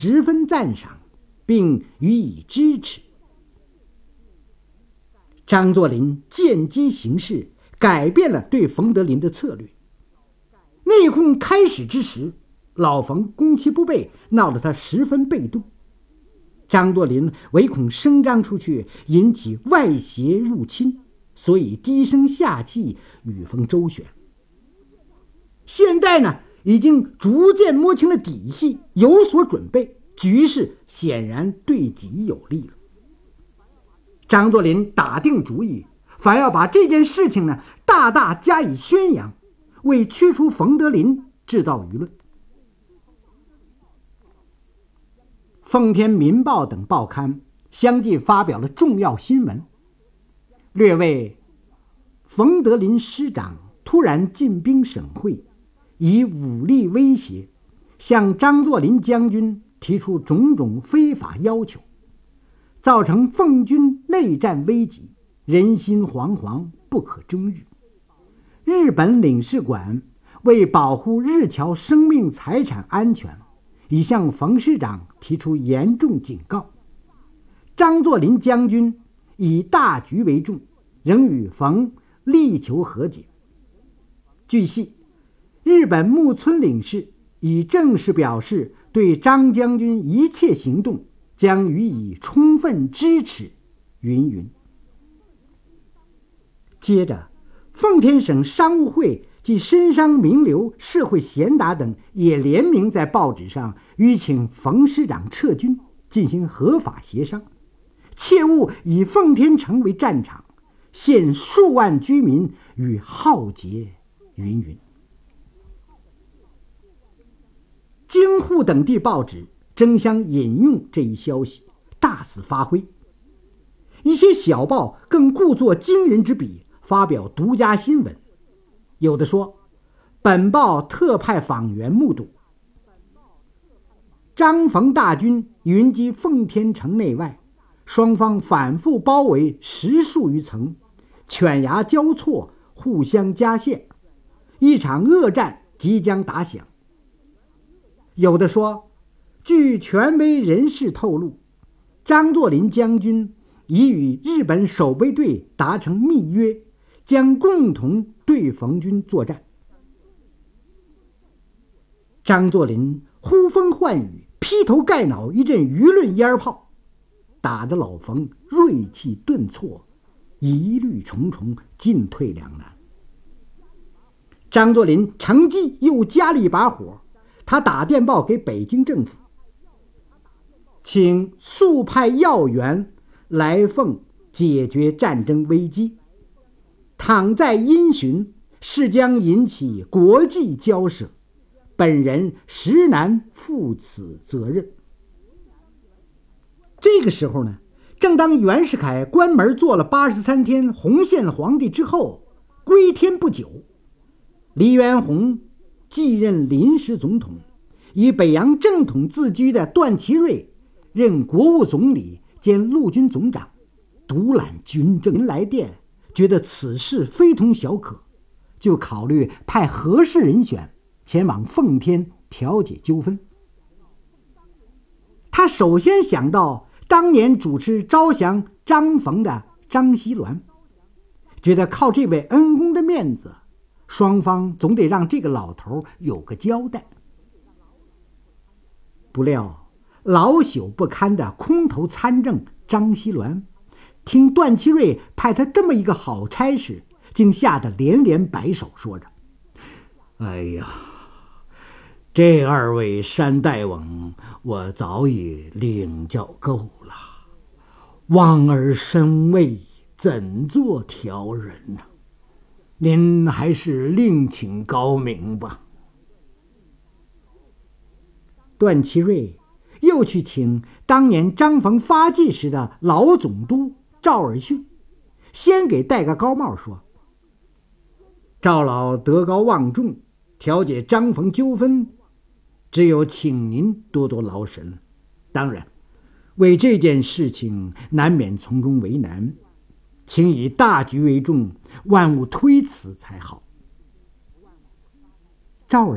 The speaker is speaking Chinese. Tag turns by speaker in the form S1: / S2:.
S1: 十分赞赏，并予以支持。张作霖见机行事，改变了对冯德林的策略。内讧开始之时，老冯攻其不备，闹得他十分被动。张作霖唯恐声张出去引起外邪入侵，所以低声下气，与冯周旋。现在呢，已经逐渐摸清了底细，有所准备，局势显然对己有利了。张作霖打定主意，反要把这件事情呢大大加以宣扬，为驱除冯德林制造舆论。奉天民报等报刊相继发表了重要新闻，略为冯德林师长突然进兵省会，以武力威胁，向张作霖将军提出种种非法要求，造成奉军内战危急，人心惶惶，不可终日。日本领事馆为保护日侨生命财产安全，已向冯师长提出严重警告。张作霖将军以大局为重，仍与冯力求和解。据悉，日本木村领事已正式表示对张将军一切行动将予以充分支持，云云。接着，奉天省商务会及绅商名流、社会贤达等也联名在报纸上吁请冯师长撤军，进行合法协商，切勿以奉天城为战场，陷数万居民于浩劫，云云。京沪等地报纸争相引用这一消息，大肆发挥。一些小报更故作惊人之笔，发表独家新闻。有的说，本报特派访员目睹张冯大军云集奉天城内外，双方反复包围10数余层，犬牙交错，互相夹陷，一场恶战即将打响。有的说，据权威人士透露，张作霖将军已与日本守备队达成密约，将共同对冯军作战。张作霖呼风唤雨，劈头盖脑一阵舆论烟炮，打得老冯锐气顿挫，疑虑重重，进退两难。张作霖乘机又加了一把火，他打电报给北京政府，请速派要员来奉解决战争危机，倘在因循，是将引起国际交涉，本人实难负此责任。这个时候呢，正当袁世凯关门做了83天洪宪皇帝之后，归天不久，黎元洪继任临时总统，以北洋正统自居的段祺瑞任国务总理兼陆军总长，独揽军政。来电觉得此事非同小可，就考虑派合适人选前往奉天调解纠纷。他首先想到当年主持招降张冯的张锡銮，觉得靠这位恩公的面子，双方总得让这个老头有个交代。不料老朽不堪的空头参政张锡銮听段祺瑞派他这么一个好差事，竟吓得连连摆手，说着：哎呀，这2位山大王我早已领教够了，望儿身位，怎做调人呢？您还是另请高明吧。段祺瑞又去请当年张冯发迹时的老总督赵尔巽，先给戴个高帽，说：赵老德高望重，调解张冯纠纷，只有请您多多劳神。当然，为这件事情难免从中为难，请以大局为重，万勿推辞才好。赵尔